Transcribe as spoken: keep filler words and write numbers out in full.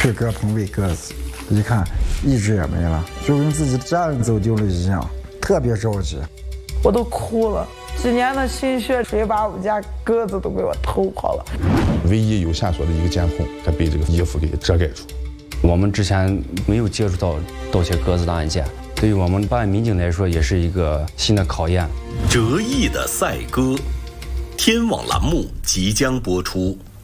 赤鸽鹏尾鸽子，一看一只也没了，就跟自己的家人走丢了一样，特别着急。 我都哭了，几年的心血，谁把我们家鸽子都给我偷跑了。 唯一有线索的一个监控，它被这个衣服给遮盖住。 我们之前没有接触到盗窃鸽子的案件，对于我们办案民警来说，也是一个新的考验。 折翼的赛鸽，天网栏目即将播出。